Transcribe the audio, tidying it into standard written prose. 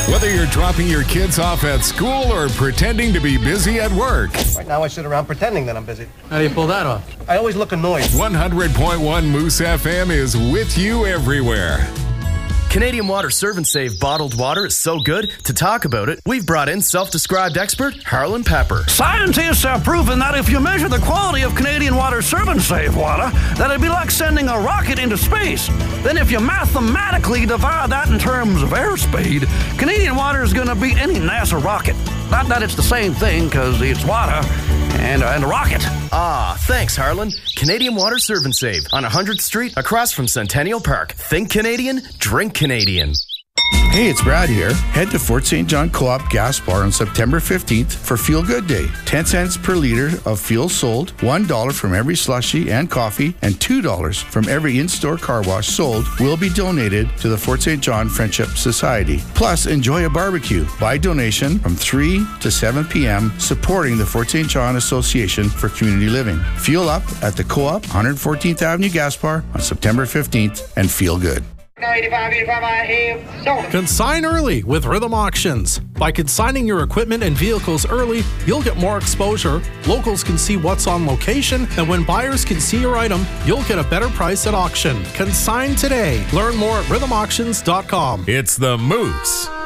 Whether you're dropping your kids off at school or pretending to be busy at work. Right now I sit around pretending that I'm busy. How do you pull that off? I always look annoyed. 100.1 Moose FM is with you everywhere. Canadian Water Serve and Save bottled water is so good, to talk about it, we've brought in self-described expert Harlan Pepper. Scientists have proven that if you measure the quality of Canadian Water Serve and Save water, that it'd be like sending a rocket into space. Then if you mathematically divide that in terms of airspeed, Canadian Water is going to beat any NASA rocket. Not that it's the same thing, because it's water and a rocket. Ah, thanks, Harlan. Canadian Water Serve and Save on 100th Street across from Centennial Park. Think Canadian, drink Canadian. Hey, it's Brad here. Head to Fort St. John Co-op Gas Bar on September 15th for Feel Good Day. 10 cents per liter of fuel sold, $1 from every slushie and coffee, and $2 from every in-store car wash sold will be donated to the Fort St. John Friendship Society. Plus, enjoy a barbecue by donation from 3 to 7 p.m. supporting the Fort St. John Association for Community Living. Fuel up at the Co-op 114th Avenue Gas Bar on September 15th and feel good. Consign early with Rhythm Auctions. By consigning your equipment and vehicles early, you'll get more exposure, locals can see what's on location, and when buyers can see your item, you'll get a better price at auction. Consign today. Learn more at rhythmauctions.com. It's the Moose.